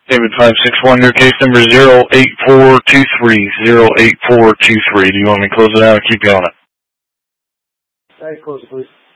David 561, your case number 08423, 08423. Do you want me to close it out or keep you on it? Close it, please.